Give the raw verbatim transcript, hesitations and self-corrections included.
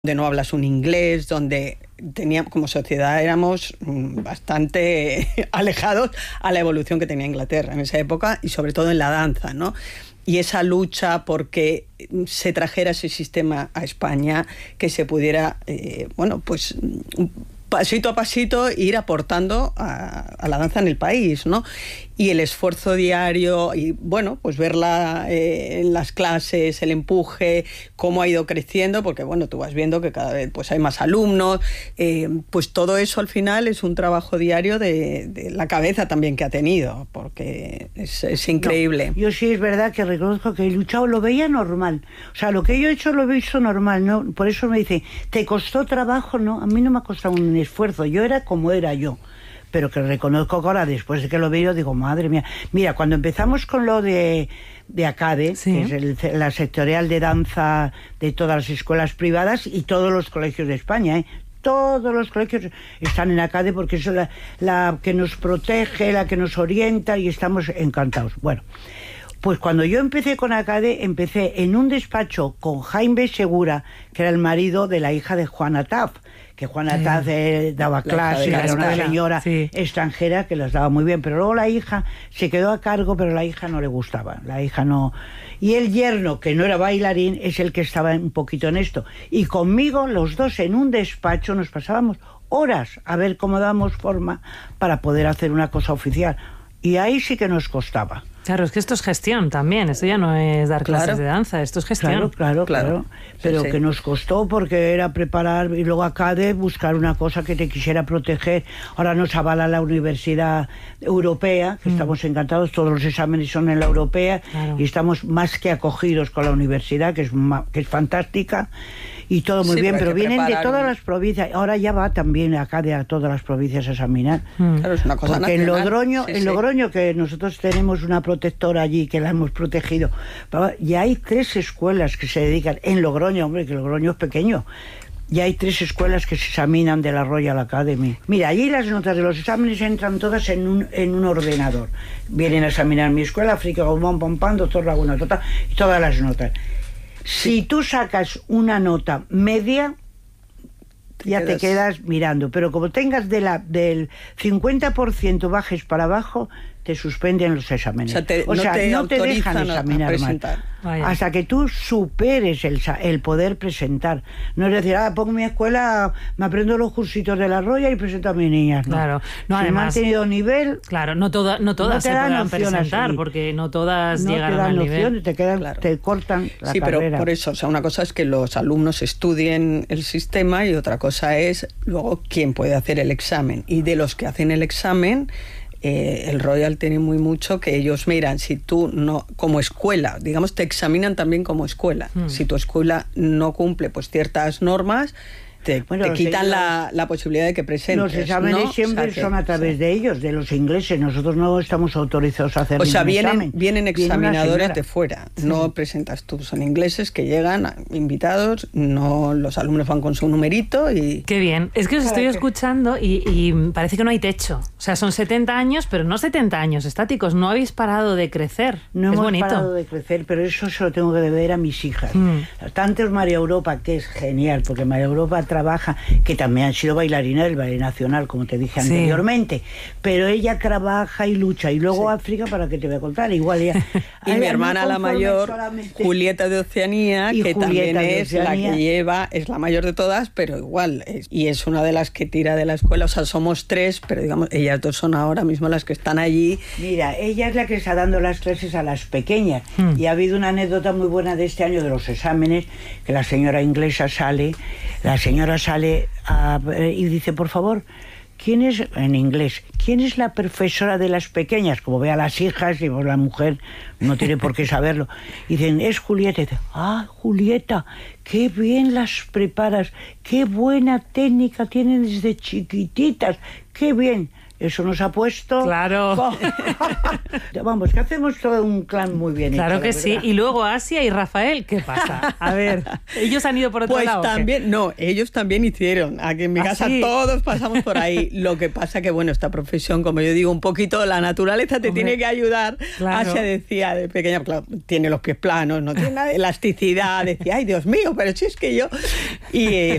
donde no hablas un inglés, donde teníamos, como sociedad éramos bastante alejados a la evolución que tenía Inglaterra en esa época y sobre todo en la danza, ¿no? Y esa lucha porque se trajera ese sistema a España, que se pudiera, eh, bueno, pues pasito a pasito ir aportando a, a la danza en el país, ¿no? Y el esfuerzo diario y, bueno, pues verla eh, en las clases, el empuje, cómo ha ido creciendo, porque, bueno, tú vas viendo que cada vez pues hay más alumnos, eh, pues todo eso al final es un trabajo diario de, de la cabeza también que ha tenido, porque es, es increíble. No, yo sí es verdad que reconozco que he luchado, lo veía normal, o sea, lo que yo he hecho lo he visto normal, ¿no? Por eso me dice, ¿te costó trabajo? No, a mí no me ha costado un esfuerzo, yo era como era yo. Pero que reconozco que ahora, después de que lo veo, digo, madre mía. Mira, cuando empezamos con lo de, de ACADE, sí, que es el, la sectorial de danza de todas las escuelas privadas y todos los colegios de España, ¿eh? Todos los colegios están en ACADE porque es la, la que nos protege, la que nos orienta y estamos encantados. Bueno, pues cuando yo empecé con ACADE, empecé en un despacho con Jaime Segura, que era el marido de la hija de Juana Taf, que Juana sí. Taf eh, daba clases, era una señora sí. extranjera que las daba muy bien, pero luego la hija se quedó a cargo, pero la hija no le gustaba, la hija no... Y el yerno, que no era bailarín, es el que estaba un poquito en esto. Y conmigo, los dos en un despacho, nos pasábamos horas a ver cómo dábamos forma para poder hacer una cosa oficial. Y ahí sí que nos costaba. Claro, es que esto es gestión también, esto ya no es dar clases claro. de danza, esto es gestión. Claro, claro, claro. claro. Pero sí, sí. que nos costó porque era preparar y luego acá de buscar una cosa que te quisiera proteger. Ahora nos avala la Universidad Europea, que mm. estamos encantados, todos los exámenes son en la Europea claro. y estamos más que acogidos con la universidad, que es, que es fantástica. Y todo muy sí, bien, pero vienen de todas un... las provincias. Ahora ya va también acá de a todas las provincias a examinar. Mm. Claro, es una cosa Porque nacional. en Logroño, sí, en sí. Logroño, que nosotros tenemos una protectora allí, que la hemos protegido, ya hay tres escuelas que se dedican, en Logroño, hombre, que Logroño es pequeño, ya hay tres escuelas que se examinan de la Royal Academy. Mira, allí las notas de los exámenes entran todas en un, en un ordenador. Vienen a examinar mi escuela, África, Gomón, Pompán, Doctor Laguna, total, y todas las notas. Si tú sacas una nota media, te ya quedas... te quedas mirando, pero como tengas de la, del cincuenta por ciento bajes para abajo, te suspenden los exámenes. O sea, te, o sea, no te, no te dejan examinar más. Hasta que tú superes el, el poder presentar. No es decir, ah, pongo mi escuela, me aprendo los cursitos de la Roya y presento a mis niñas. No. Claro. No, si además, no han tenido nivel... Claro, no, toda, no todas no se podrán presentar, así. Porque no todas no llegaron te dan al noción, nivel. Te, quedan, claro. te cortan la sí, carrera. Sí, pero por eso, o sea, una cosa es que los alumnos estudien el sistema y otra cosa es luego quién puede hacer el examen. Y de los que hacen el examen... Eh, el Royal tiene muy mucho que ellos miran, si tú no, como escuela, digamos, te examinan también como escuela. Mm. Si tu escuela no cumple pues ciertas normas, te, bueno, te quitan la, la posibilidad de que presentes. Los exámenes ¿no? siempre o sea, son a través sí. de ellos, de los ingleses. Nosotros no estamos autorizados a hacer O sea, vienen, examen. vienen examinadores Viene de fuera. Sí. No presentas tú, son ingleses que llegan invitados, no los alumnos van con su numerito y... Qué bien. Es que os estoy escuchando y, y parece que no hay techo. O sea, son setenta años, pero no setenta años estáticos. No habéis parado de crecer. No es hemos bonito. parado de crecer, pero eso se lo tengo que deber a mis hijas. Mm. Tanto es María Europa, que es genial, porque María Europa trabaja, que también ha sido bailarina del Ballet Nacional, como te dije sí. anteriormente, pero ella trabaja y lucha, y luego sí. África, para que te voy a contar, igual ella... y mi hermana, la mayor, solamente... Julieta de Oceanía, y que Julieta también es la que lleva, es la mayor de todas, pero igual, es, y es una de las que tira de la escuela, o sea, somos tres, pero digamos, ellas dos son ahora mismo las que están allí. Mira, ella es la que está dando las clases a las pequeñas, mm. y ha habido una anécdota muy buena de este año de los exámenes, que la señora inglesa sale, la señora sale A, y dice, por favor, ¿quién es, en inglés, quién es la profesora de las pequeñas? Como ve a las hijas y pues la mujer no tiene por qué saberlo. Y dicen, es Julieta. Y dice, ah, Julieta, qué bien las preparas, qué buena técnica tienen desde chiquititas, qué bien. Eso nos ha puesto... Claro. Vamos, que hacemos todo un clan muy bien. Claro hecho, que sí. Y luego Asia y Rafael, ¿qué pasa? A ver, ¿ellos han ido por otro pues lado? Pues también, no, ellos también hicieron. Aquí en mi ¿Ah, casa sí? todos pasamos por ahí. Lo que pasa que, bueno, esta profesión, como yo digo, un poquito la naturaleza te Hombre, tiene que ayudar. claro. Asia decía de pequeña, claro, tiene los pies planos, no tiene nada de elasticidad. Decía, ay, Dios mío, pero si es que yo... Y